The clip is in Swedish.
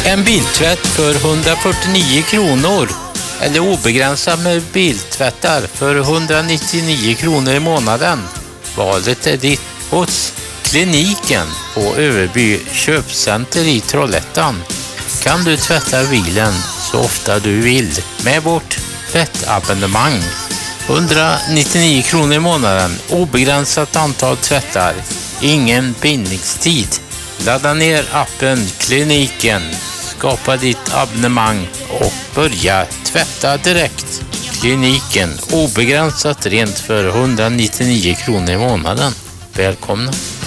En biltvätt för 149 kronor. Eller obegränsad med biltvättar för 199 kronor i månaden. Valet är ditt hos Kliniken på Överby köpcenter i Trollhättan. Kan du tvätta bilen så ofta du vill med vårt tvättabonnemang. 199 kronor i månaden, obegränsat antal tvättar, ingen bindningstid. Ladda ner appen Kliniken, skapa ditt abonnemang och börja tvätta direkt. Kliniken, obegränsat rent för 199 kronor i månaden. Välkomna!